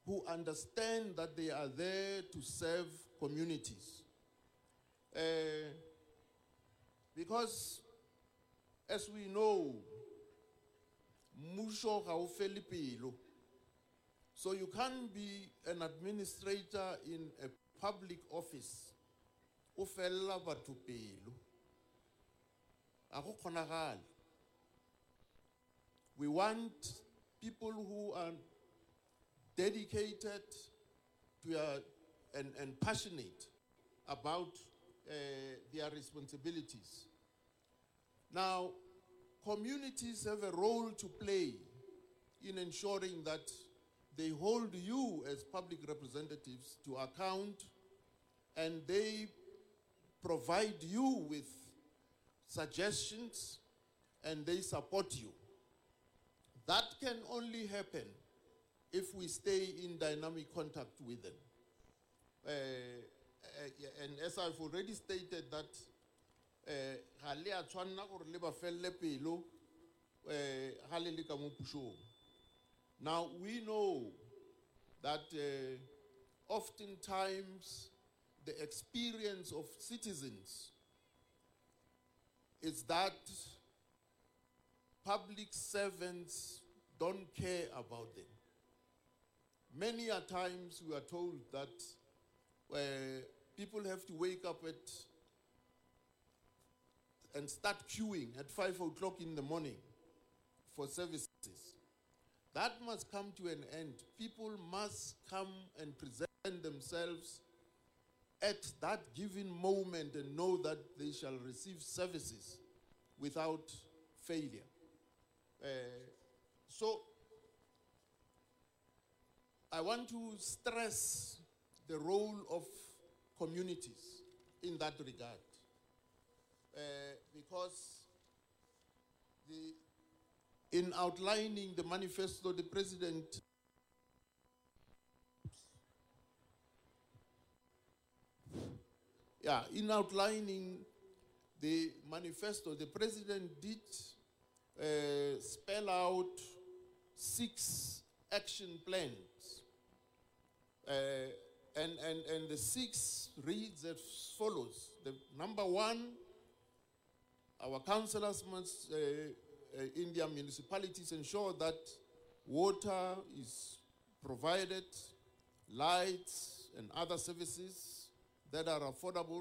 who understand that they are there to serve communities. Because, as we know, mmusho ga o fele pelo. So you can't be an administrator in a public office o fella batho pelo. A go kgonagala. We want people who are dedicated to and passionate about their responsibilities. Now, communities have a role to play in ensuring that they hold you as public representatives to account, and they provide you with suggestions, and they support you. That can only happen if we stay in dynamic contact with them. And as I've already stated that now we know that oftentimes the experience of citizens is that public servants don't care about them. Many a times we are told that people have to wake up and start queuing at 5 o'clock in the morning for services. That must come to an end. People must come and present themselves at that given moment and know that they shall receive services without failure. So I want to stress the role of communities in that regard, because in outlining the manifesto, the president in outlining the manifesto, the president did spell out 6 action plans. And the 6 reads as follows. The number 1, our councillors must, in their municipalities, ensure that water is provided, lights and other services that are affordable,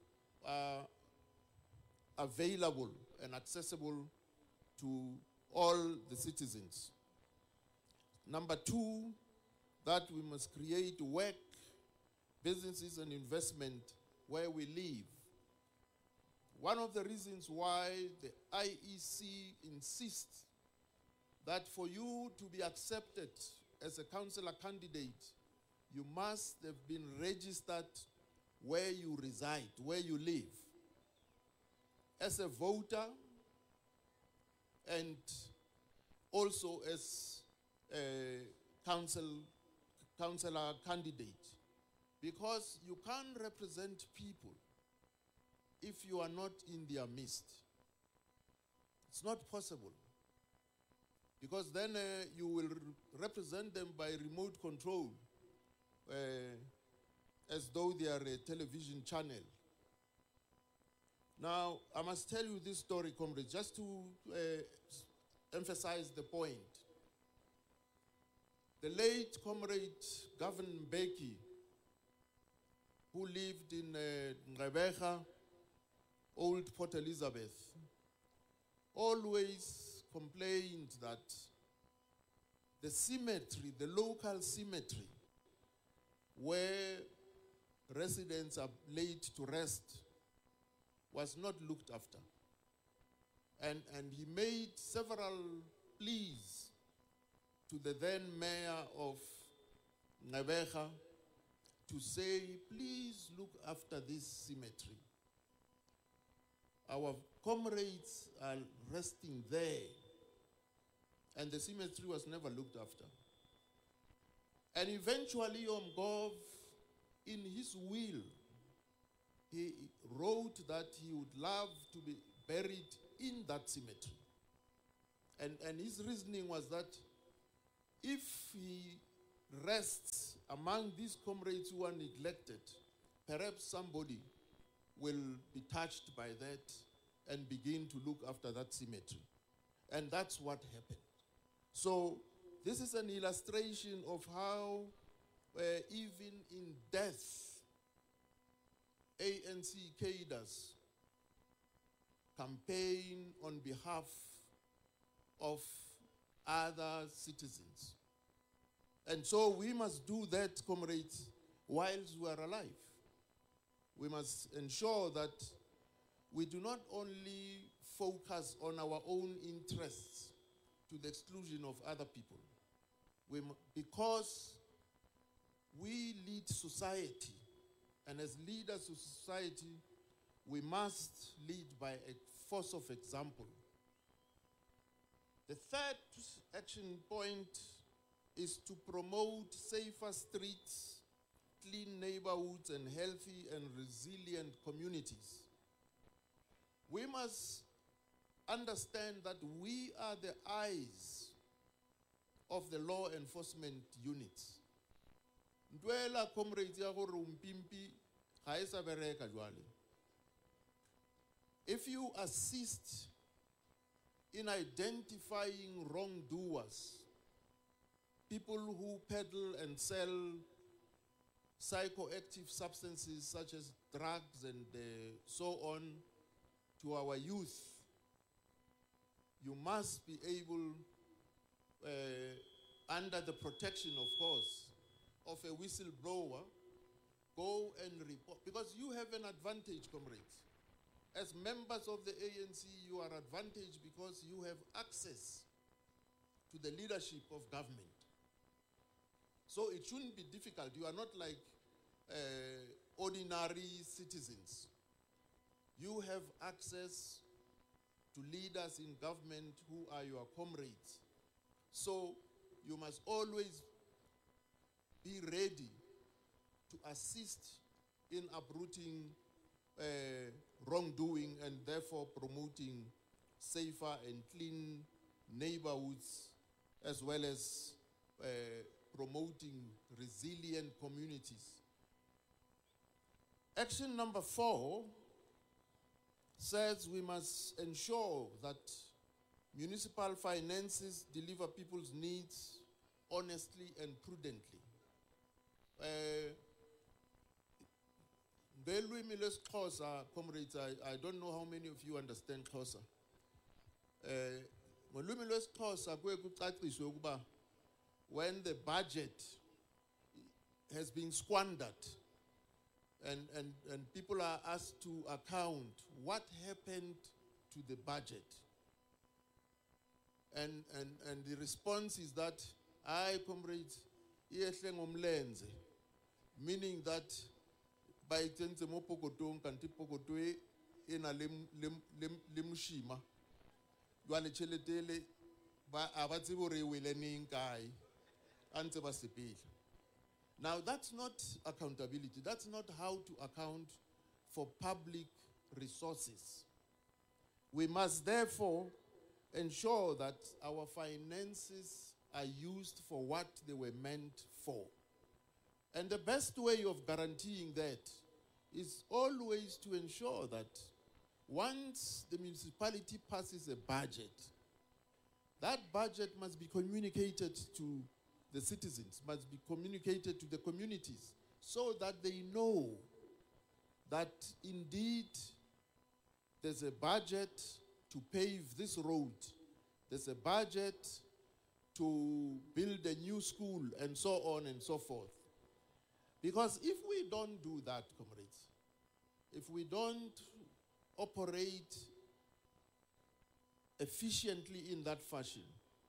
available and accessible to all the citizens. Number 2, that we must create work, businesses and investment where we live. One of the reasons why the IEC insists that for you to be accepted as a councillor candidate, you must have been registered where you reside, where you live. As a voter and also as a councillor candidate. Because you can't represent people if you are not in their midst. It's not possible. Because then you will represent them by remote control, as though they are a television channel. Now, I must tell you this story, comrade, just to emphasize the point. The late comrade Gavin Mbeki, who lived in Ngqeberha, Old Port Elizabeth, always complained that the cemetery, the local cemetery, where residents are laid to rest, was not looked after. And he made several pleas to the then mayor of Ngqeberha to say, please look after this cemetery. Our comrades are resting there. And the cemetery was never looked after. And eventually, Omgov, in his will, he wrote that he would love to be buried in that cemetery. And his reasoning was that if he rests among these comrades who are neglected, perhaps somebody will be touched by that and begin to look after that cemetery. And that's what happened. So this is an illustration of how even in death, ANC cadres campaign on behalf of other citizens. And so we must do that, comrades, whilst we are alive. We must ensure that we do not only focus on our own interests to the exclusion of other people. Because we lead society, and as leaders of society, we must lead by a force of example. The third action point is to promote safer streets, clean neighborhoods, and healthy and resilient communities. We must understand that we are the eyes of the law enforcement units. Ndwela comrades ya gore umpimpi ga e sa bereka jwale. If you assist in identifying wrongdoers, people who peddle and sell psychoactive substances such as drugs and so on to our youth, you must be able, under the protection, of course, of a whistleblower, go and report. Because you have an advantage, comrades. As members of the ANC, you are advantaged because you have access to the leadership of government. So it shouldn't be difficult. You are not like ordinary citizens. You have access to leaders in government who are your comrades. So you must always be ready to assist in uprooting wrongdoing and therefore promoting safer and clean neighborhoods, as well as promoting resilient communities. Action number 4 says we must ensure that municipal finances deliver people's needs honestly and prudently. Ngelwimi lwesiXhosa, comrades, I don't know how many of you understand Xhosa. Ngolwimi lwesiXhosa kuye kucaciswe ukuba when the budget has been squandered and people are asked to account what happened to the budget. And the response is that, aye, comrades, iyehle ngomlenze, meaning that by tenze mo pokotong kanti pokotwe ena le mushima jwale tšheletele ba abatse bore wele ning kae antse ba sepele. Now that's not accountability. That's not how to account for public resources. We must therefore ensure that our finances are used for what they were meant for. And the best way of guaranteeing that is always to ensure that once the municipality passes a budget, that budget must be communicated to the citizens, must be communicated to the communities, so that they know that indeed there's a budget to pave this road, there's a budget to build a new school, and so on and so forth. Because if we don't do that, comrades, if we don't operate efficiently in that fashion,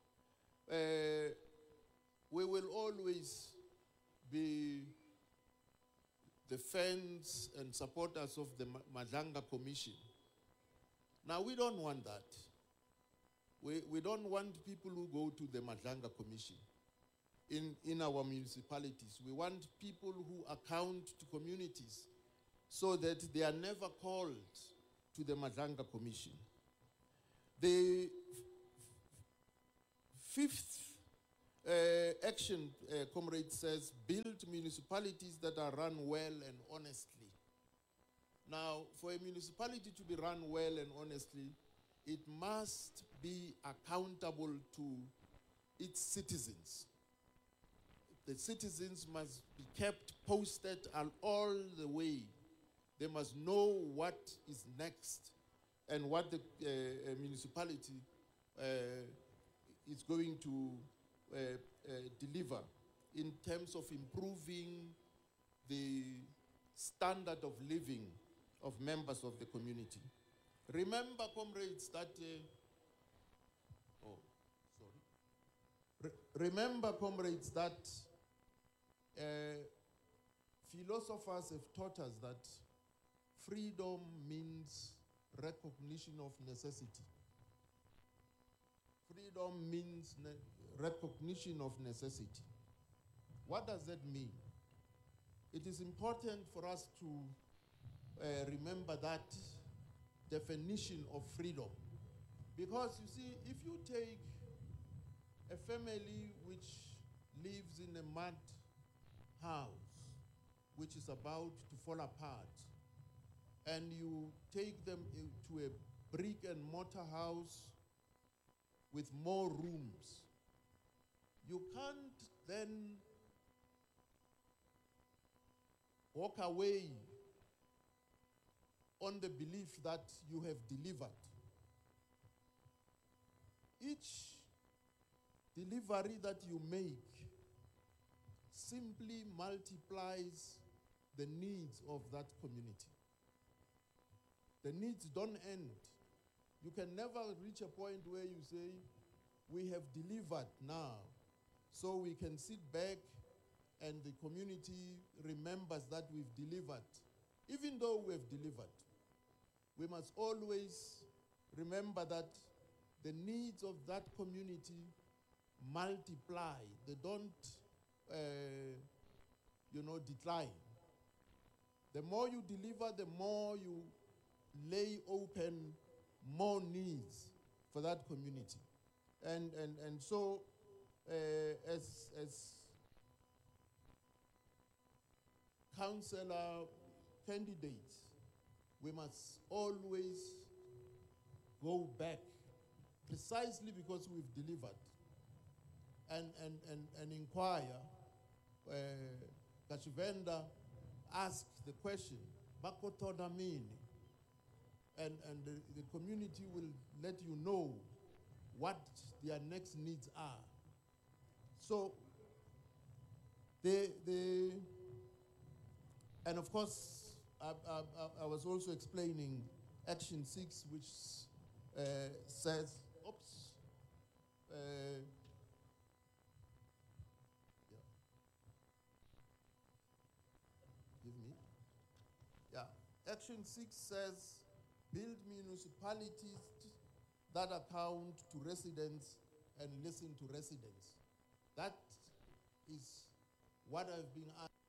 we will always be the fans and supporters of the Madlanga Commission. Now, we don't want that. We don't want people who go to the Madlanga Commission in our municipalities. We want people who account to communities so that they are never called to the Madlanga Commission. The fifth Action, comrade says, build municipalities that are run well and honestly. Now, for a municipality to be run well and honestly, it must be accountable to its citizens. The citizens must be kept posted all the way. They must know what is next and what the municipality is going to deliver in terms of improving the standard of living of members of the community. Remember, comrades, that remember, comrades, that philosophers have taught us that freedom means recognition of necessity. Freedom means recognition of necessity. What does that mean? It is important for us to remember that definition of freedom. Because you see, if you take a family which lives in a mud house, which is about to fall apart, and you take them into a brick and mortar house with more rooms, you can't then walk away on the belief that you have delivered. Each delivery that you make simply multiplies the needs of that community. The needs don't end. You can never reach a point where you say, we have delivered now, so we can sit back and the community remembers that we've delivered. Even though we have delivered, we must always remember that the needs of that community multiply. They don't, decline. The more you deliver, the more you lay open more needs for that community. And so, as councillor candidates, we must always go back precisely because we've delivered and inquire. Kashivenda asked the question, Bakotoda mean? And the community will let you know what their next needs are. So, and of course, I was also explaining Action 6, which says, Action 6 says, build municipalities that account to residents and listen to residents. That is what I've been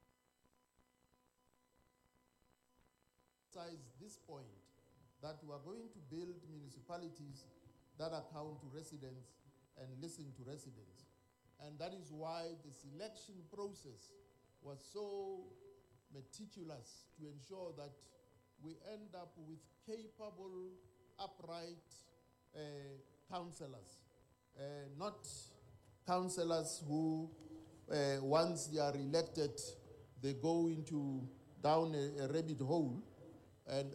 emphasizing this point, that we are going to build municipalities that account to residents and listen to residents. And that is why the selection process was so meticulous to ensure that we end up with capable, upright councillors, not councillors who, once they are elected, they go down a rabbit hole, and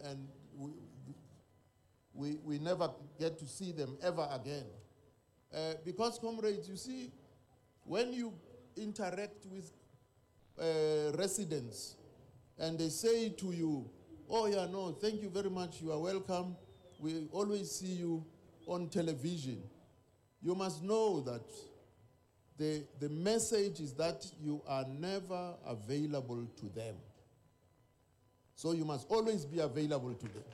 we never get to see them ever again. Because, comrades, you see, when you interact with residents and they say to you, oh yeah, no, thank you very much, you are welcome, we always see you on television, you must know that the message is that you are never available to them. So you must always be available to them.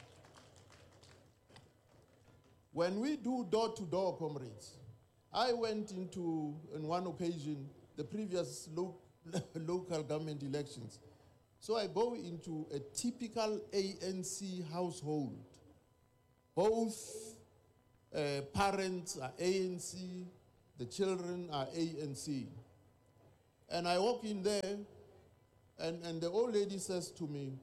When we do door-to-door, comrades, I went into, on one occasion, the previous local government elections. So I go into a typical ANC household. Both parents are ANC, the children are ANC. And I walk in there, and the old lady says to me,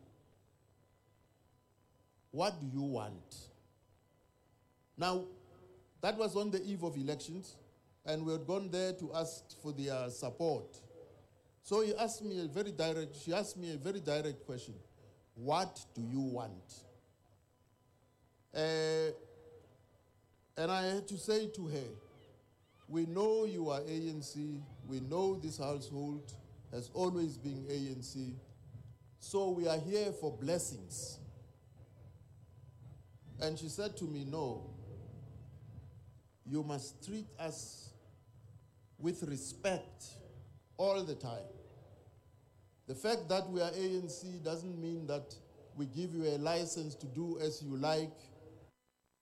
"What do you want?" Now, that was on the eve of elections, and we had gone there to ask for their support. So she asked me a very direct question. "What do you want?" And I had to say to her, "We know you are ANC. We know this household has always been ANC. So we are here for blessings." And she said to me, "No, you must treat us with respect all the time. The fact that we are ANC doesn't mean that we give you a license to do as you like